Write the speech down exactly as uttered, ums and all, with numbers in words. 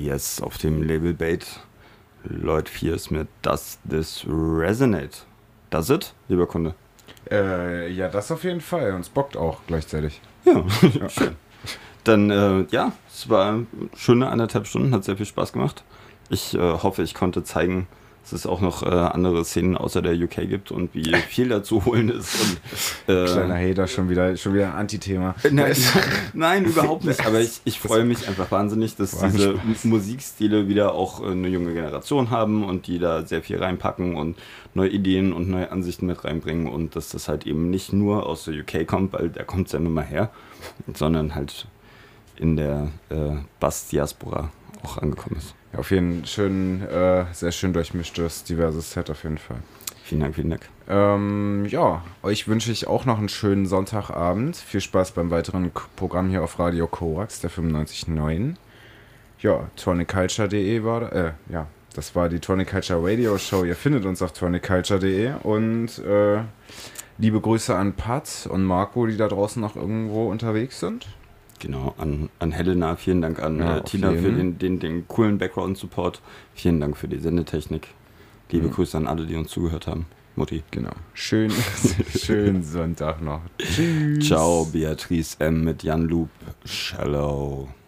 Yes, auf dem Label Bait. Lloyd Pierce mit Does This Resonate? Does it, lieber Kunde? Äh, ja, das auf jeden Fall. Und es bockt auch gleichzeitig. Ja, ja. Schön. Dann, äh, ja, es war schöne anderthalb Stunden, hat sehr viel Spaß gemacht. Ich äh, hoffe, ich konnte zeigen, dass es auch noch äh, andere Szenen außer der U K gibt und wie viel da zu holen ist. Und, äh, Kleiner Hater, schon wieder, schon wieder ein Antithema. Nein, nein, überhaupt nicht. Aber ich, ich freue mich einfach wahnsinnig, dass diese Musikstile wieder auch eine junge Generation haben und die da sehr viel reinpacken und neue Ideen und neue Ansichten mit reinbringen und dass das halt eben nicht nur aus der U K kommt, weil da kommt es ja nun mal her, sondern halt in der äh, Bass-Diaspora auch angekommen ist. Ja, auf jeden Fall schön, äh, sehr schön durchmischtes, diverses Set auf jeden Fall. Vielen Dank, vielen Dank. Ähm, ja, euch wünsche ich auch noch einen schönen Sonntagabend. Viel Spaß beim weiteren K- Programm hier auf Radio Korax, der fünfundneunzig Komma neun. Ja, toniculture punkt de war, äh, ja, das war die Toniculture Radio Show. Ihr findet uns auf toniculture punkt de und äh, liebe Grüße an Pat und Marco, die da draußen noch irgendwo unterwegs sind. Genau, an, an Helena, vielen Dank an Ja, äh, Tina jeden. für den, den, den coolen Background-Support. Vielen Dank für die Sendetechnik. Liebe Mhm. Grüße an alle, die uns zugehört haben. Mutti. Genau. Schön, schönen Sonntag noch. Tschüss. Ciao, Beatrice M. mit Jan Loop. Shallow.